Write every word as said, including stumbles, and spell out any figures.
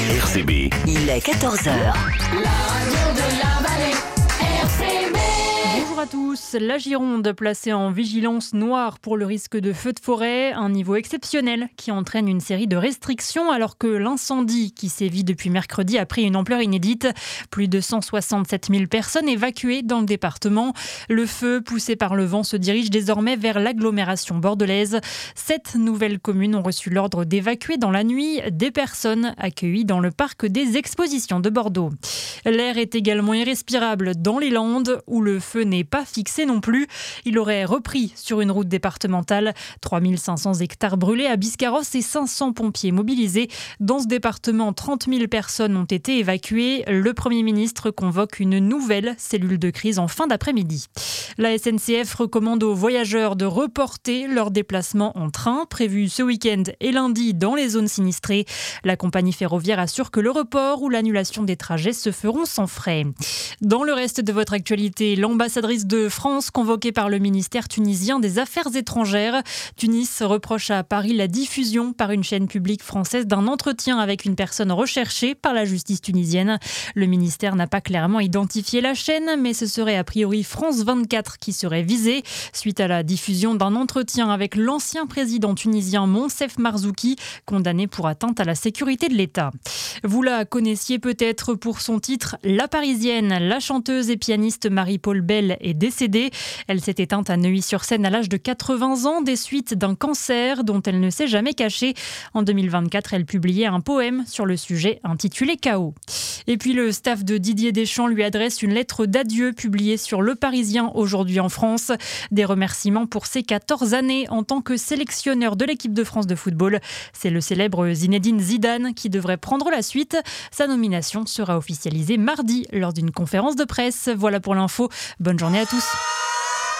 R C B. Il est quatorze heures. La radio de la vallée, R C B. Bonjour à tous. La Gironde placée en vigilance noire pour le risque de feu de forêt, un niveau exceptionnel qui entraîne une série de restrictions alors que l'incendie qui sévit depuis mercredi a pris une ampleur inédite. Plus de cent soixante-sept mille personnes évacuées dans le département. Le feu, poussé par le vent, se dirige désormais vers l'agglomération bordelaise. Sept nouvelles communes ont reçu l'ordre d'évacuer dans la nuit des personnes accueillies dans le parc des expositions de Bordeaux. L'air est également irrespirable dans les Landes où le feu n'est pas fixé non plus. Il aurait repris sur une route départementale. trois mille cinq cents hectares brûlés à Biscarrosse et cinq cents pompiers mobilisés. Dans ce département, trente mille personnes ont été évacuées. Le Premier ministre convoque une nouvelle cellule de crise en fin d'après-midi. La S N C F recommande aux voyageurs de reporter leurs déplacements en train prévus ce week-end et lundi dans les zones sinistrées. La compagnie ferroviaire assure que le report ou l'annulation des trajets se feront sans frais. Dans le reste de votre actualité, l'ambassadrice de France convoquée par le ministère tunisien des Affaires étrangères. Tunis reproche à Paris la diffusion par une chaîne publique française d'un entretien avec une personne recherchée par la justice tunisienne. Le ministère n'a pas clairement identifié la chaîne, mais ce serait a priori France vingt-quatre qui serait visée suite à la diffusion d'un entretien avec l'ancien président tunisien Moncef Marzouki, condamné pour atteinte à la sécurité de l'État. Vous la connaissiez peut-être pour son titre La Parisienne. La chanteuse et pianiste Marie-Paule Bell est décédée. Elle s'est éteinte à Neuilly-sur-Seine à l'âge de quatre-vingts ans des suites d'un cancer dont elle ne s'est jamais cachée. En deux mille vingt-quatre, elle publiait un poème sur le sujet intitulé K O. Et puis le staff de Didier Deschamps lui adresse une lettre d'adieu publiée sur Le Parisien aujourd'hui en France. Des remerciements pour ses quatorze années en tant que sélectionneur de l'équipe de France de football. C'est le célèbre Zinedine Zidane qui devrait prendre la suite. Sa nomination sera officialisée mardi lors d'une conférence de presse. Voilà pour l'info. Bonne journée à tous.